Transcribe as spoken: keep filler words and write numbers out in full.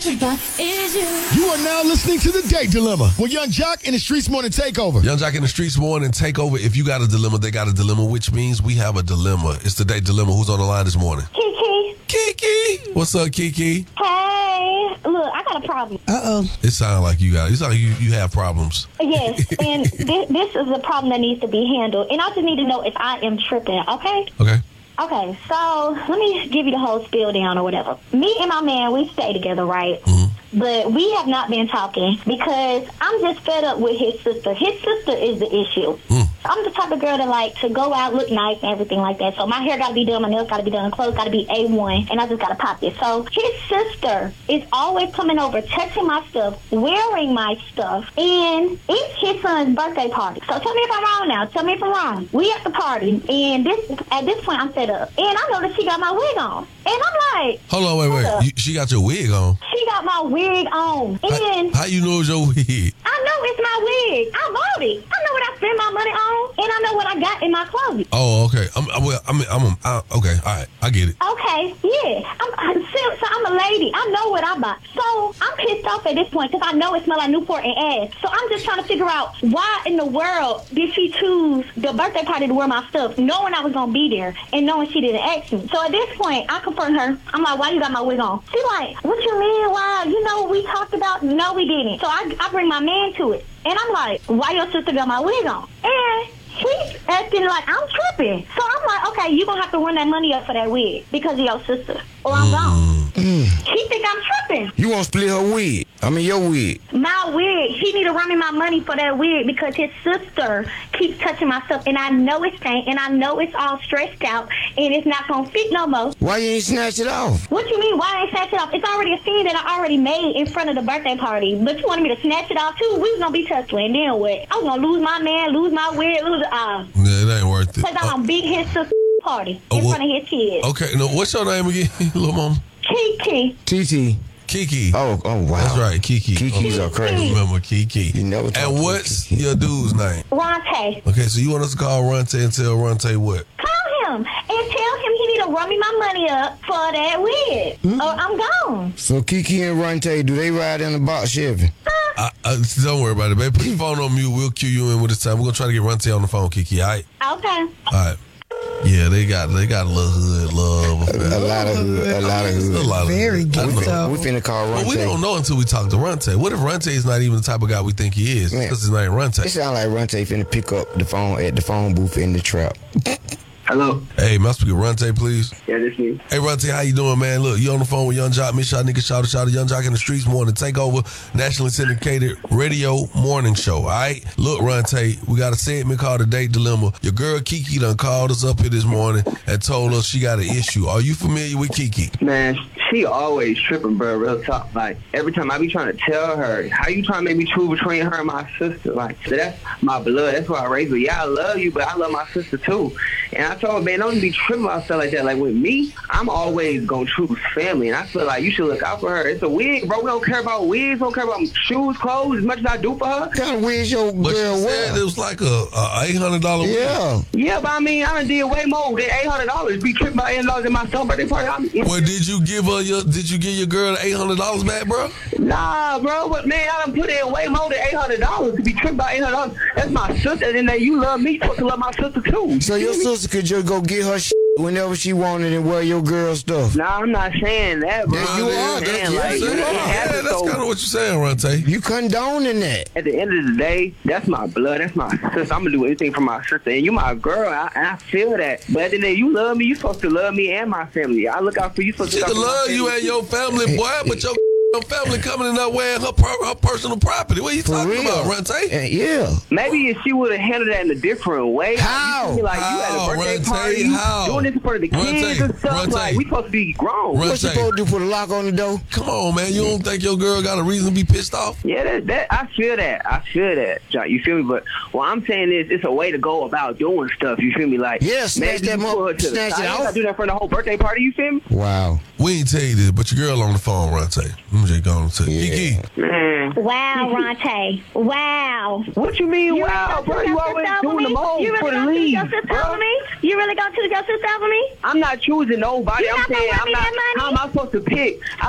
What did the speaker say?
is you. You are now listening to The Date Dilemma with Young Jock and the Streets Morning Takeover. Young Jock in the Streets Morning Takeover. If you got a dilemma, they got a dilemma, which means we have a dilemma. It's The Date Dilemma. Who's on the line this morning? Kiki. Kiki. What's up, Kiki? Hey. Look, I got a problem. Uh-oh. It sounds like you got it. It sounds like you, you have problems. Yes, and this, this is a problem that needs to be handled. And I just need to know if I am tripping, okay? Okay. Okay, so let me give you the whole spiel down or whatever. Me and my man, we stay together, right? Mm-hmm. But we have not been talking because I'm just fed up with his sister. His sister is the issue. Mm. I'm the type of girl that like to go out, look nice and everything like that. So my hair got to be done, my nails got to be done, clothes got to be A one, and I just got to pop it. So his sister is always coming over, touching my stuff, wearing my stuff, and it's his son's birthday party. So tell me if I'm wrong now. Tell me if I'm wrong. We at the party, and this at this point I'm fed up. And I know that she got my wig on. And I'm like... Hold on, wait, wait. You, she got your wig on? She got my wig on. And... How, how you know it's your wig? I know it's my wig. I bought it. I know what I spend my money on, and I know what I got in my closet. Oh, okay. I'm, I, well, I mean, I'm, I, okay, all right. I get it. Okay, yeah. I'm, I'm, so I'm a lady. I know what I bought. So I'm pissed off at this point because I know it smells like Newport and ass. So I'm just trying to figure out why in the world did she choose the birthday party to wear my stuff, knowing I was going to be there and knowing she didn't ask me. So at this point, I confront her. I'm like, why you got my wig on? She like, what you mean? Why? You know what we talked about? No, we didn't. So I, I bring my man to it. And I'm like, why your sister got my wig on? And she's acting like I'm tripping. So I'm like, okay, you're going to have to run that money up for that wig because of your sister, or I'm gone. Mm. She think I'm tripping. You want to split her wig? I mean, your wig. My wig. He need to run me my money for that wig because his sister keeps touching my stuff, and I know it's stained, and I know it's all stretched out, and it's not going to fit no more. Why you ain't snatch it off? What you mean, why I ain't snatch it off? It's already a scene that I already made in front of the birthday party, but you wanted me to snatch it off, too? We was going to be tussling, and then what? I was going to lose my man, lose my wig, lose it all. Yeah, it ain't worth it. Because I'm going to beat his sister party Oh, in well, front of his kids. Okay, no, what's your name again, little mama? Kiki. T T. Kiki. Oh, oh, wow. That's right, Kiki. Kiki's okay. are crazy. Remember Kiki. You never talk And to what's Kiki. your dude's name? Ronte. Okay, so you want us to call Ronte and tell Ronte what? Call him and tell him he need to run me my money up for that wig, Mm. or I'm gone. So Kiki and Ronte, do they ride in the box Chevy? I, I, don't worry about it, babe. Put your phone on mute. We'll cue you in with this time. We're going to try to get Ronte on the phone, Kiki, all right? Okay. All right. Yeah, they got they got a little hood love. A, a lot of hood. A lot of hood. A lot of Very hood. good. We So. We finna call Ronte. But we don't know until we talk to Ronte. What if Ronte is not even the type of guy we think he is? Because his name Ronte. It sounds like Ronte finna pick up the phone at the phone booth in the trap. Hello. Hey, may I speak with Ronte, please? Yeah, this me. Hey, Ronte, how you doing, man? Look, you on the phone with Young Jock. Miss y'all niggas shout out, shout out, Young Jock in the Streets Morning Takeover, nationally syndicated radio morning show, all right? Look, Ronte, we got a segment called The Date Dilemma. Your girl Kiki done called us up here this morning and told us she got an issue. Are you familiar with Kiki? Man, she always tripping, bro, real talk. Like, every time I be trying to tell her, how you trying to make me choose between her and my sister? Like, so that's my blood. That's why I raised her. Yeah, I love you, but I love my sister, too. And I told her, man, don't be tripping about stuff like that. Like, with me, I'm always going to choose family. And I feel like you should look out for her. It's a wig, bro. We don't care about wigs. We don't care about shoes, clothes, as much as I do for her. What kind of wigs your But girl she wear? said it was like a, a eight hundred dollars wig. Yeah. Yeah, but I mean, I done did way more than eight hundred dollars. Be tripping about eight hundred dollars in my son's birthday party. I'm, Well, did you give her your, did you give your girl the eight hundred dollars back, bro? Nah, bro, but man, I done put in way more than eight hundred dollars to be tripped about eight hundred dollars. That's my sister, and then you love me, you supposed to love my sister too. So your sister could just go get her shit whenever she wanted and wear your girl stuff. Nah, I'm not saying that, bro. Yeah, you I'm are. saying, That's- like, you it are. Yeah, happens, that's so kind of what you're saying, Ronte. You condoning that. at the end of the day, that's my blood, that's my sister. I'm gonna do anything for my sister, and you my girl, I, and I feel that. But at the end of the day, you love me, you supposed to love me and my family. I look out for you, supposed She to can look out for love my you family. and your family, boy, but your your family coming in there wearing her, per- her personal property. What are you For talking real. about, Ronte? Uh, yeah. Maybe if she would have handled that in a different way. How? You feel me? Like, you at How, a birthday Ronte? party, you How? doing this in front of the Ronte, kids and stuff. Ronte. Like, we supposed to be grown. Ronte. What you supposed to do? Put a lock on the door? Come on, man. You don't think your girl got a reason to be pissed off? Yeah, that, that I feel that. I feel that, John. You feel me? But what I'm saying is, it's a way to go about doing stuff. You feel me? Like, Yeah, snatch maybe that you mo- put her to the snatch side. it You off. gotta do that for the whole birthday party. You feel me? Wow. We ain't tell you this, but your girl on the phone, Ronte. I'm just going to tell you. Yeah. Kiki. Man, Wow, Ronte. Wow. what you mean? You Wow, really bro, gonna you choose always your sister over doing the me? most You for really the gonna choose lead, your sister bro. over me? You really gonna choose your sister over me? I'm not choosing nobody. You I'm not gonna saying, run I'm me not. that money? How am I supposed to pick?